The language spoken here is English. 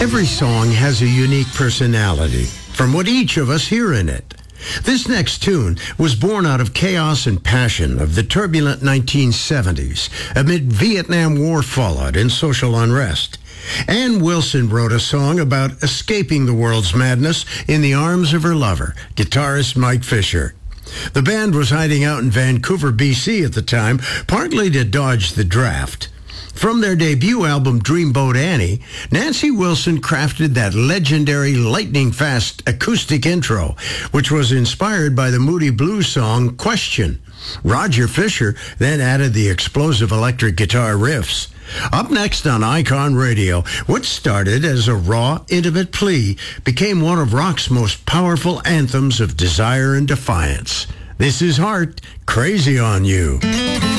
Every song has a unique personality from what each of us hear in it. This next tune was born out of chaos and passion of the turbulent 1970s amid Vietnam War fallout and social unrest. Ann Wilson wrote a song about escaping the world's madness in the arms of her lover, guitarist Mike Fisher. The band was hiding out in Vancouver, BC at the time, partly to dodge the draft. From their debut album Dreamboat Annie, Nancy Wilson crafted that legendary lightning-fast acoustic intro, which was inspired by the Moody Blues song Question. Roger Fisher then added the explosive electric guitar riffs. Up next on Icon Radio, what started as a raw, intimate plea became one of rock's most powerful anthems of desire and defiance. This is Heart, Crazy on You.